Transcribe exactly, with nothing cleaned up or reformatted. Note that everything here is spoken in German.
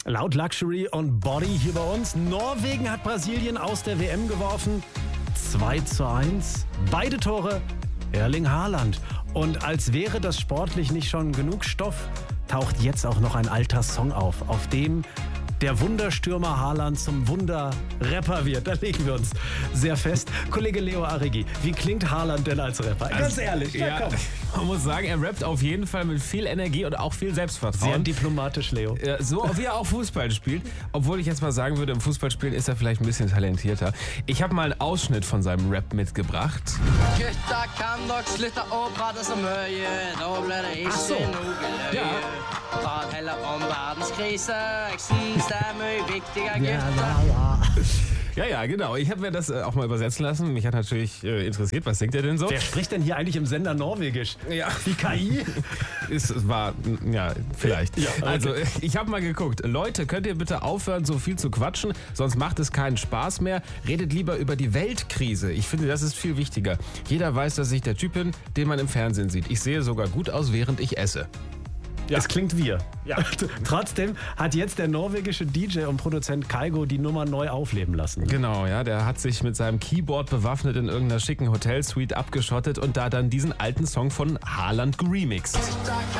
Laut Luxury und Body hier bei uns. Norwegen hat Brasilien aus der W M geworfen. zwei zu eins. Beide Tore Erling Haaland. Und als wäre das sportlich nicht schon genug Stoff, taucht jetzt auch noch ein alter Song auf, auf dem der Wunderstürmer Haaland zum Wunderrapper wird. Da legen wir uns sehr fest. Kollege Leo Arigi, wie klingt Haaland denn als Rapper? Ganz also, ehrlich, ja, komm. Man muss sagen, er rappt auf jeden Fall mit viel Energie und auch viel Selbstvertrauen. Sehr diplomatisch, Leo. Ja, so wie er auch Fußball spielt. Obwohl ich jetzt mal sagen würde, im Fußballspielen ist er vielleicht ein bisschen talentierter. Ich habe mal einen Ausschnitt von seinem Rap mitgebracht. Gutta kan dog slutte å prate så mye, da blir det Ach so. ikke noe løye. Ja. Prat heller om verdenskrise, jeg syns det er mye viktiger, Ja, gutter. la, la. Ja, ja, genau. Ich habe mir das äh, auch mal übersetzen lassen. Mich hat natürlich äh, interessiert, was singt er denn so? Wer spricht denn hier eigentlich im Sender Norwegisch? Ja. Die K I? Es war, ja, vielleicht. Ja, okay. Also, ich habe mal geguckt. Leute, könnt ihr bitte aufhören, so viel zu quatschen? Sonst macht es keinen Spaß mehr. Redet lieber über die Weltkrise. Ich finde, das ist viel wichtiger. Jeder weiß, dass ich der Typ bin, den man im Fernsehen sieht. Ich sehe sogar gut aus, während ich esse. Ja. Es klingt wir. Ja. Trotzdem hat jetzt der norwegische D J und Produzent Kygo die Nummer neu aufleben lassen. Genau, ja. Der hat sich mit seinem Keyboard bewaffnet in irgendeiner schicken Hotelsuite abgeschottet und da dann diesen alten Song von Haaland geremixed. Gutta kan